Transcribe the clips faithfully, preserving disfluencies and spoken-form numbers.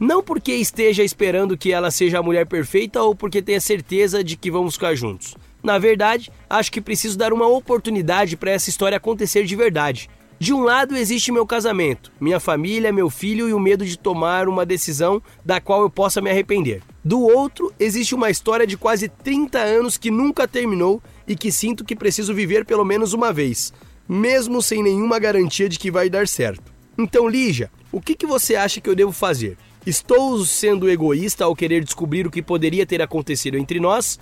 Não porque esteja esperando que ela seja a mulher perfeita ou porque tenha certeza de que vamos ficar juntos. Na verdade, acho que preciso dar uma oportunidade para essa história acontecer de verdade. De um lado existe meu casamento, minha família, meu filho e o medo de tomar uma decisão da qual eu possa me arrepender. Do outro, existe uma história de quase trinta anos que nunca terminou e que sinto que preciso viver pelo menos uma vez, mesmo sem nenhuma garantia de que vai dar certo. Então, Lígia, o que, que você acha que eu devo fazer? Estou sendo egoísta ao querer descobrir o que poderia ter acontecido entre nós?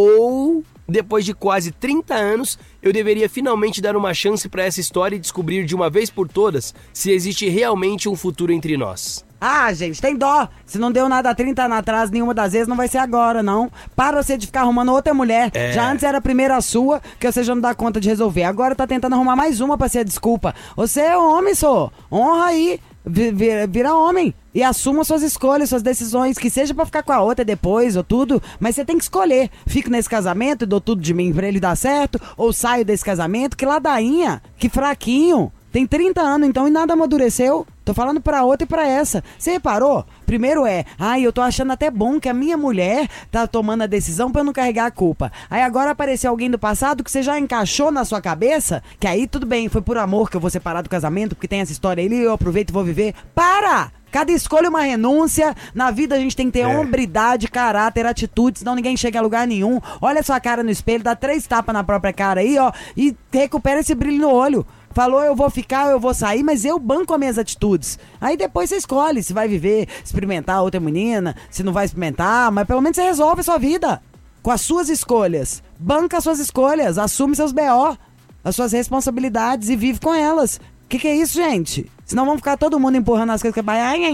Ou, depois de quase trinta anos, eu deveria finalmente dar uma chance para essa história e descobrir de uma vez por todas se existe realmente um futuro entre nós? Ah, gente, tem dó. Se não deu nada há trinta anos atrás, nenhuma das vezes, não vai ser agora, não. Para você de ficar arrumando outra mulher. É. Já antes era a primeira sua, que você já não dá conta de resolver. Agora tá tentando arrumar mais uma pra ser a desculpa. Você é homem, só. Honra aí. Vira, vira homem e assuma suas escolhas, suas decisões, que seja pra ficar com a outra depois ou tudo, mas você tem que escolher. Fico nesse casamento e dou tudo de mim pra ele dar certo, ou saio desse casamento, que ladainha, que fraquinho. Tem trinta anos então e nada amadureceu. Tô falando pra outra e pra essa. Você reparou? Primeiro é, ai, eu tô achando até bom que a minha mulher tá tomando a decisão pra eu não carregar a culpa. Aí agora apareceu alguém do passado que você já encaixou na sua cabeça, que aí tudo bem, foi por amor que eu vou separar do casamento, porque tem essa história aí, eu aproveito e vou viver. Para! Cada escolha é uma renúncia. Na vida a gente tem que ter é. hombridade, caráter, atitude, senão ninguém chega a lugar nenhum. Olha a sua cara no espelho, dá três tapas na própria cara aí, ó, e recupera esse brilho no olho. Falou, eu vou ficar, eu vou sair, mas eu banco as minhas atitudes. Aí depois você escolhe se vai viver, experimentar outra menina, se não vai experimentar, mas pelo menos você resolve a sua vida com as suas escolhas. Banca as suas escolhas, assume seus B O, as suas responsabilidades e vive com elas. Que que é isso, gente? Senão vão ficar todo mundo empurrando as coisas que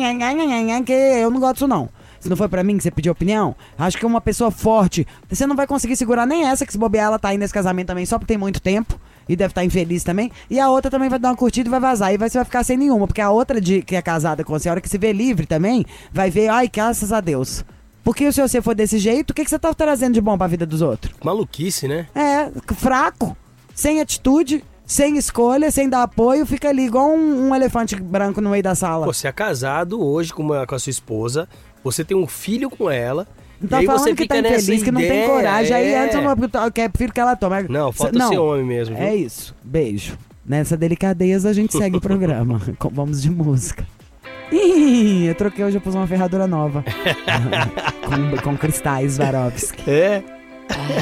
vai, que eu não gosto disso não. Se não foi pra mim que você pediu opinião, acho que uma pessoa forte, você não vai conseguir segurar nem essa, que se bobear ela tá aí nesse casamento também só porque tem muito tempo. E deve estar infeliz também. E a outra também vai dar uma curtida e vai vazar. E vai, você vai ficar sem nenhuma. Porque a outra de, que é casada com você, a hora que se vê livre também, vai ver, ai, graças a Deus. Porque se você for desse jeito, o que, que você tá trazendo de bom pra vida dos outros? Maluquice, né? É, fraco, sem atitude, sem escolha, sem dar apoio, fica ali igual um, um elefante branco no meio da sala. Você é casado hoje com, uma, com a sua esposa, você tem um filho com ela. Não tá falando que tá infeliz, que não tem coragem. É. Aí antes eu não quero filho que ela toma. Não, falta não, ser homem mesmo. Viu? É isso. Beijo. Nessa delicadeza a gente segue o programa. Vamos de música. Ih, eu troquei hoje, eu pus uma ferradura nova. com, com cristais Swarovski. É.